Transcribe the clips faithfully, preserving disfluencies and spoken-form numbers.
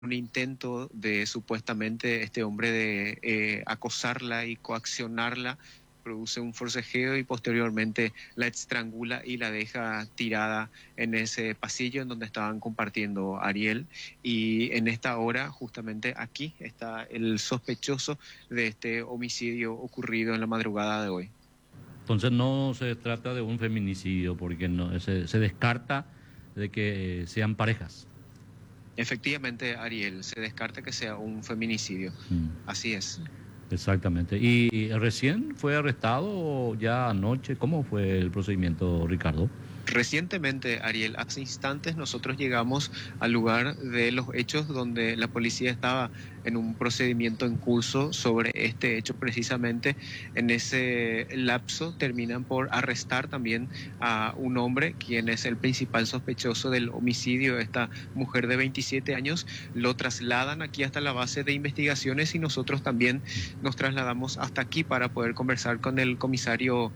un intento de supuestamente este hombre de eh, acosarla y coaccionarla, produce un forcejeo y posteriormente la estrangula y la deja tirada en ese pasillo en donde estaban compartiendo Ariel. Y en esta hora, justamente aquí, está el sospechoso de este homicidio ocurrido en la madrugada de hoy. Entonces no se trata de un feminicidio porque no se, se descarta de que sean parejas. Efectivamente, Ariel, se descarta que sea un feminicidio. Mm. Así es. Exactamente. ¿Y recién fue arrestado ya anoche? ¿Cómo fue el procedimiento, Ricardo? Recientemente, Ariel, hace instantes nosotros llegamos al lugar de los hechos donde la policía estaba en un procedimiento en curso sobre este hecho precisamente. En ese lapso terminan por arrestar también a un hombre, quien es el principal sospechoso del homicidio de esta mujer de veintisiete años. Lo trasladan aquí hasta la base de investigaciones y nosotros también nos trasladamos hasta aquí para poder conversar con el comisario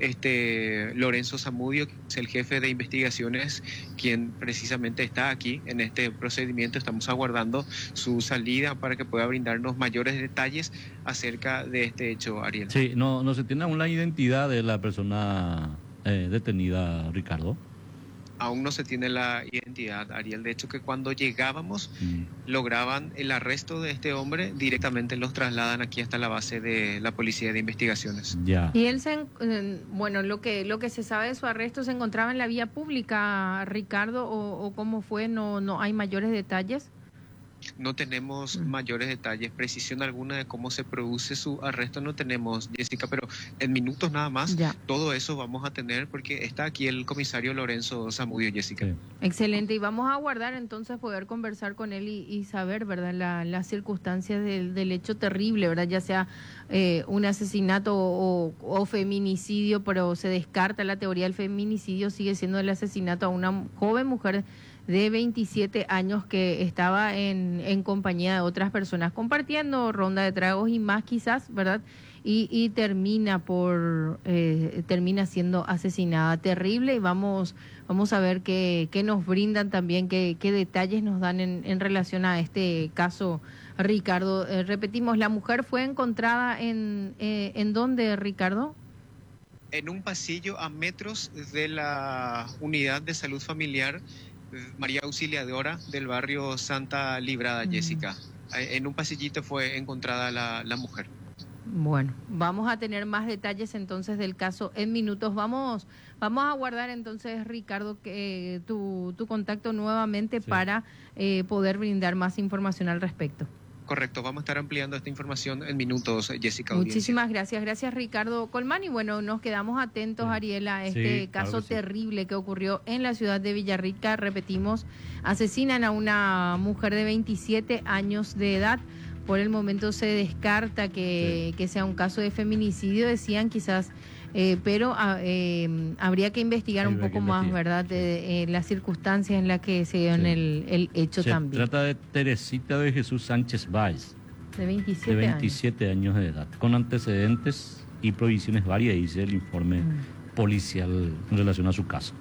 este Lorenzo Zamudio, que es el jefe de investigaciones, quien precisamente está aquí en este procedimiento. Estamos aguardando su salida para que pueda brindarnos mayores detalles acerca de este hecho, Ariel. Sí, no, no se tiene aún la identidad de la persona eh, detenida, Ricardo. Aún no se tiene la identidad, Ariel. De hecho, que cuando llegábamos mm. lograban el arresto de este hombre, directamente los trasladan aquí hasta la base de la Policía de Investigaciones. Ya. Y él se, bueno, lo que lo que se sabe de su arresto, ¿se encontraba en la vía pública, Ricardo, o, o cómo fue? No, no hay mayores detalles. No tenemos mm. mayores detalles, precisión alguna de cómo se produce su arresto no tenemos, Jessica, pero en minutos nada más ya. Todo eso vamos a tener porque está aquí el comisario Lorenzo Zamudio, Jessica. Sí. Excelente, y vamos a aguardar entonces poder conversar con él y, y saber, ¿verdad?, la, las circunstancias del, del hecho terrible, ¿verdad?, ya sea eh, un asesinato o, o feminicidio, pero se descarta la teoría del feminicidio, sigue siendo el asesinato a una joven mujer de veintisiete años que estaba en, en compañía de otras personas compartiendo ronda de tragos y más quizás, ¿verdad? Y, y termina por eh, termina siendo asesinada. Terrible, y vamos vamos a ver qué, qué nos brindan también, qué, qué detalles nos dan en, en relación a este caso, Ricardo. Eh, repetimos, la mujer fue encontrada en, eh, ¿en dónde, Ricardo? En un pasillo a metros de la unidad de salud familiar María Auxiliadora del barrio Santa Librada, Jessica. Mm. En un pasillito fue encontrada la, la mujer. Bueno, vamos a tener más detalles entonces del caso en minutos. Vamos, vamos a guardar entonces, Ricardo, que, eh, tu, tu contacto nuevamente sí. para eh, poder brindar más información al respecto. Correcto, vamos a estar ampliando esta información en minutos, Jessica. Muchísimas audiencia. gracias, gracias Ricardo Colmán. Y bueno, nos quedamos atentos, Ariel, a este sí, caso claro que terrible sí. que ocurrió en la ciudad de Villarrica. Repetimos, asesinan a una mujer de veintisiete años de edad. Por el momento se descarta que, sí. que sea un caso de feminicidio, decían quizás, eh, pero eh, habría que investigar Hay un poco más, ¿verdad?, de, de, de las circunstancias en las que se dio sí. el, el hecho se también. Se trata de Teresita de Jesús Sánchez Báez, de veintisiete, de veintisiete años. años de edad, con antecedentes y provisiones varias, dice el informe mm. policial en relación a su caso.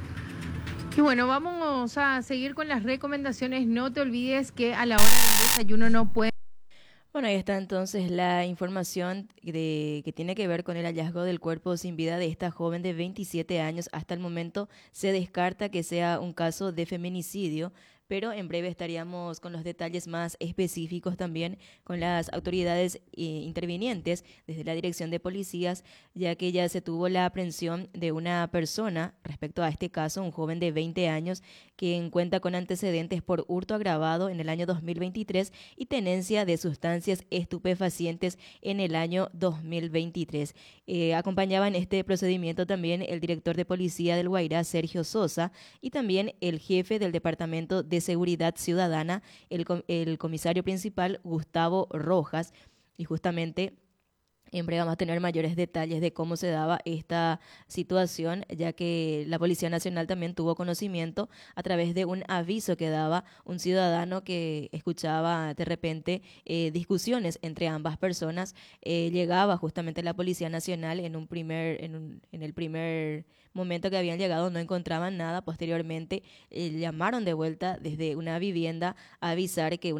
Y bueno, vamos a seguir con las recomendaciones. No te olvides que a la hora del desayuno no puede... Bueno, ahí está entonces la información de, que tiene que ver con el hallazgo del cuerpo sin vida de esta joven de veintisiete años. Hasta el momento se descarta que sea un caso de feminicidio, pero en breve estaríamos con los detalles más específicos también con las autoridades eh, intervinientes desde la Dirección de Policías, ya que ya se tuvo la aprehensión de una persona respecto a este caso, un joven de veinte años, quien cuenta con antecedentes por hurto agravado en el año dos mil veintitrés y tenencia de sustancias estupefacientes en el año dos mil veintitrés. Eh, acompañaba en este procedimiento también el director de Policía del Guairá, Sergio Sosa, y también el jefe del Departamento de Seguridad Ciudadana, el, el comisario principal Gustavo Rojas, y justamente En breve vamos a tener mayores detalles de cómo se daba esta situación, ya que la Policía Nacional también tuvo conocimiento a través de un aviso que daba un ciudadano que escuchaba de repente eh, discusiones entre ambas personas. Eh, llegaba justamente la Policía Nacional en un primer, en, un, en el primer momento que habían llegado, no encontraban nada. Posteriormente eh, llamaron de vuelta desde una vivienda a avisar que